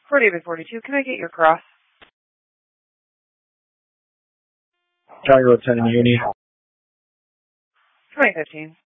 For David 42, can I get your cross? County Road 10 in Uni. 2015.